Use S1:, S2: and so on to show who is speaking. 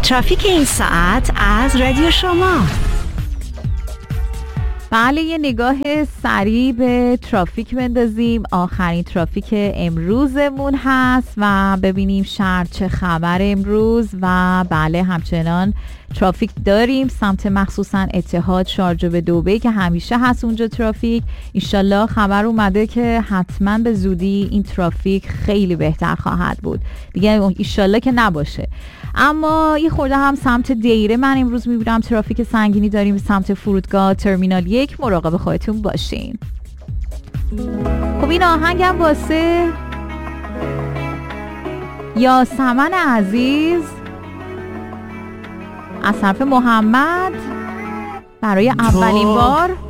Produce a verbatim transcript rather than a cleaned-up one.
S1: ترافیک این ساعت از رادیو شما.
S2: بله، یه نگاه سریع به ترافیک بندازیم. آخرین ترافیک امروزمون هست و ببینیم شهر چه خبر امروز. و بله، همچنان ترافیک داریم سمت مخصوصا اتحاد، شارجه به دبی که همیشه هست اونجا ترافیک. ایشالله خبر اومده که حتما به زودی این ترافیک خیلی بهتر خواهد بود دیگه، ایشالله که نباشه. اما یه خورده هم سمت دیره من امروز میبینم ترافیک سنگینی داریم سمت فرودگاه ترمینال یک. مراقب خودتون باشین. خب این آهنگم واسه یاسمن عزیز از طرف محمد برای اولین بار